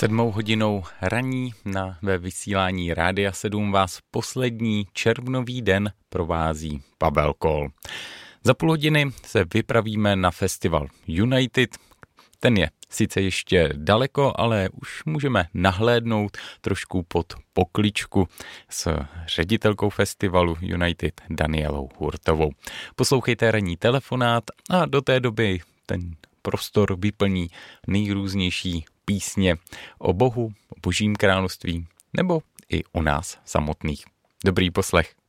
7 hodinou raní ve vysílání Rádia 7 vás poslední červnový den provází Pavel Kol. Za půl hodiny se vypravíme na festival United. Ten je sice ještě daleko, ale už můžeme nahlédnout trošku pod pokličku s ředitelkou festivalu United Danielou Hurtovou. Poslouchejte ranní telefonát a do té doby ten prostor vyplní nejrůznější písně o Bohu, o Božím království nebo i o nás samotných. Dobrý poslech.